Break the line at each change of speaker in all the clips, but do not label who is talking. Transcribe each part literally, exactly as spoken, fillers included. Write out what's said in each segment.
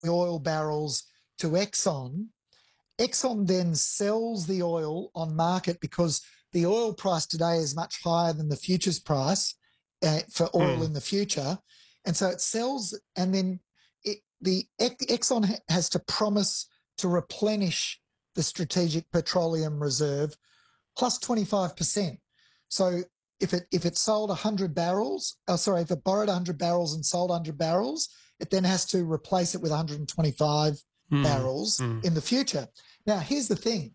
oil barrels to Exxon. Exxon then sells the oil on market because the oil price today is much higher than the futures price uh, for oil mm. in the future. And so it sells, and then it, the Exxon has to promise to replenish the Strategic Petroleum Reserve plus twenty-five percent. So if it if it sold one hundred barrels, oh, sorry, if it borrowed one hundred barrels and sold one hundred barrels, it then has to replace it with one hundred twenty-five mm. barrels mm. in the future. Now, here's the thing.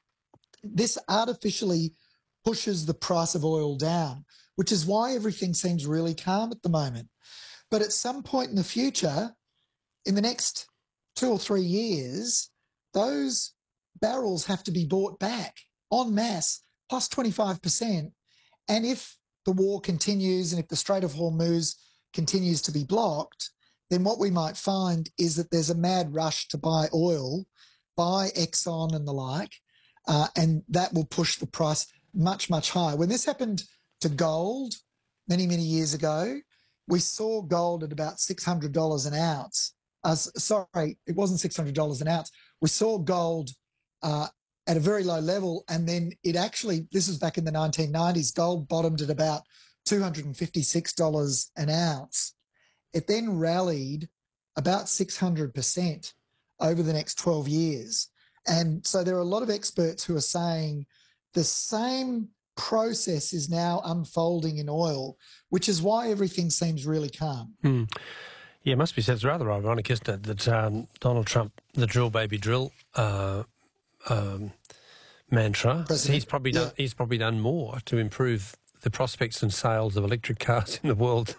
This artificially pushes the price of oil down, which is why everything seems really calm at the moment. But at some point in the future, in the next two or three years, those barrels have to be bought back en masse, plus twenty-five percent. And if the war continues and if the Strait of Hormuz continues to be blocked, then what we might find is that there's a mad rush to buy oil by Exxon and the like, uh, and that will push the price much, much higher. When this happened to gold many, many years ago, we saw gold at about six hundred dollars an ounce. Uh, sorry, it wasn't six hundred dollars an ounce. We saw gold uh, at a very low level, and then it actually, this was back in the nineteen nineties, gold bottomed at about two hundred fifty-six dollars an ounce. It then rallied about six hundred percent over the next twelve years. And so there are a lot of experts who are saying the same process is now unfolding in oil, which is why everything seems really calm.
Hmm. Yeah, it must be said. It's rather ironic, isn't it, that um, Donald Trump, the drill baby drill uh, um, mantra, President, he's probably done. Yeah. He's probably done more to improve the prospects and sales of electric cars in the world.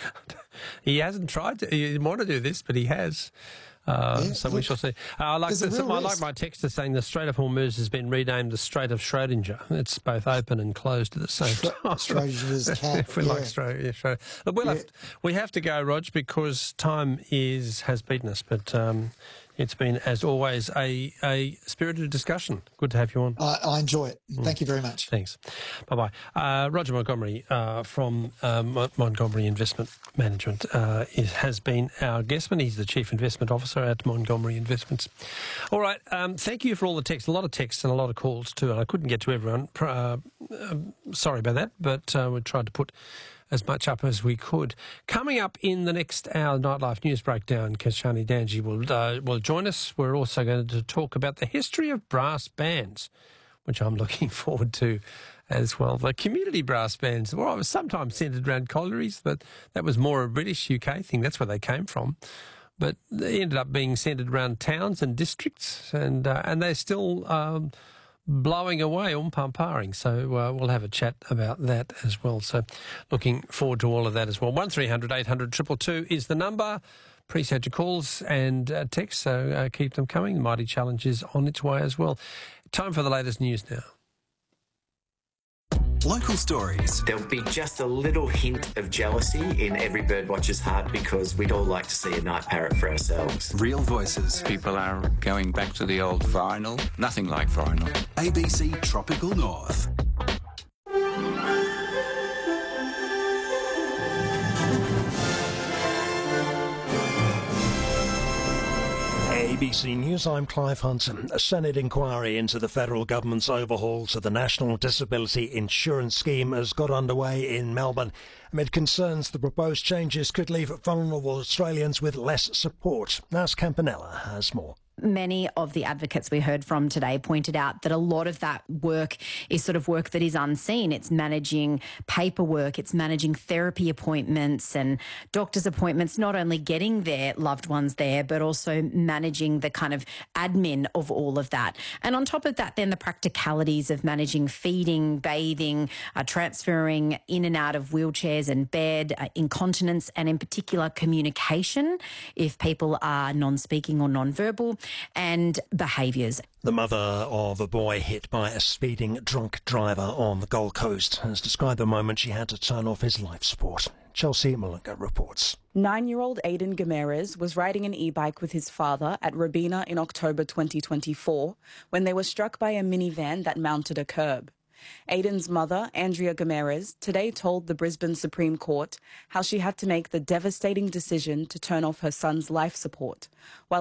He hasn't tried to. He didn't want to do this, but he has. Uh,
yeah,
so
look,
we shall see. Uh, I like this, I like my texter saying the Strait of Hormuz has been renamed the Strait of Schrodinger. It's both open and closed at the same time.
Schrodinger's cat.
we
yeah.
like Schrodinger. Yeah, Schrodinger. Look, we'll yeah. have, we have to go, Rog, because time is has beaten us. But um, it's been, as always, a, a spirited discussion. Good to have you on.
I, I enjoy it.
Mm.
Thank you very much.
Thanks. Bye-bye. Uh, Roger Montgomery uh, from uh, Montgomery Investment Management uh, is, has been our guest. He's the Chief Investment Officer at Montgomery Investments. All right. Um, thank you for all the texts. A lot of texts and a lot of calls too. And I couldn't get to everyone. Uh, uh, sorry about that, but uh, we tried to put as much up as we could. Coming up in the next hour, Nightlife News Breakdown, Kashani Danji will, uh, will join us. We're also going to talk about the history of brass bands, which I'm looking forward to as well. The community brass bands, well, I was sometimes centred around collieries, but that was more a British U K thing. That's where they came from. But they ended up being centred around towns and districts, and uh, and they're still um, blowing away, umpamparing. So uh, we'll have a chat about that as well. So looking forward to all of that as well. one three hundred eight hundred two two two is the number. Appreciate your calls and uh, texts, so uh, keep them coming. The Mighty Challenge is on its way as well. Time for the latest news now.
Local stories.
There'll be just a little hint of jealousy in every birdwatcher's heart because we'd all like to see a night parrot for ourselves.
Real voices.
People are going back to the old vinyl. Nothing like vinyl.
A B C Tropical North.
A B C News, I'm Clive Hunton. A Senate inquiry into the federal government's overhaul to the National Disability Insurance Scheme has got underway in Melbourne amid concerns the proposed changes could leave vulnerable Australians with less support. Nas Campanella has more.
Many of the advocates we heard from today pointed out that a lot of that work is sort of work that is unseen. It's managing paperwork, it's managing therapy appointments and doctor's appointments, not only getting their loved ones there, but also managing the kind of admin of all of that. And on top of that, then the practicalities of managing feeding, bathing, uh, transferring in and out of wheelchairs and bed, uh, incontinence, and in particular communication, if people are non-speaking or non-verbal, and behaviours.
The mother of a boy hit by a speeding drunk driver on the Gold Coast has described the moment she had to turn off his life support. Chelsea Mullinger reports.
Nine-year-old Aiden Gameres was riding an e-bike with his father at Robina in October twenty twenty-four when they were struck by a minivan that mounted a curb. Aiden's mother, Andrea Gameres, today told the Brisbane Supreme Court how she had to make the devastating decision to turn off her son's life support, while